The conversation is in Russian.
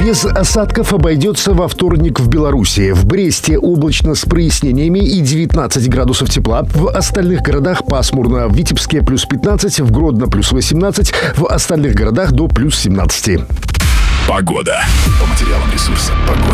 Без осадков обойдется во вторник в Беларуси. В Бресте облачно с прояснениями и 19 градусов тепла. В остальных городах пасмурно. В Витебске плюс 15, в Гродно плюс 18, в остальных городах до плюс 17. Погода. По материалам ресурса «Погода».